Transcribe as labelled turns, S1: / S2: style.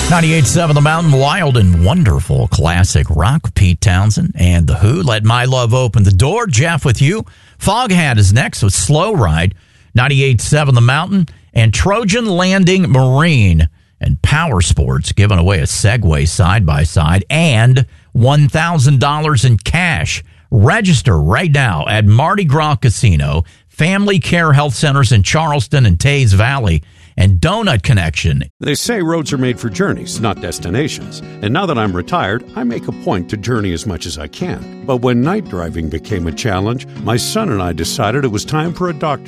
S1: 98.7 The Mountain, wild and wonderful classic rock. Pete Townsend and The Who. Let My Love open the door. Jeff with you. Foghat is next with Slow Ride. 98.7 The Mountain and Trojan Landing Marine and Power Sports giving away a Segway side-by-side and $1,000 in cash. Register right now at Mardi Gras Casino, Family Care Health Centers in Charleston and Tays Valley, and Donut Connection.
S2: They say roads are made for journeys, not destinations. And now that I'm retired, I make a point to journey as much as I can. But when night driving became a challenge, my son and I decided it was time for a doctor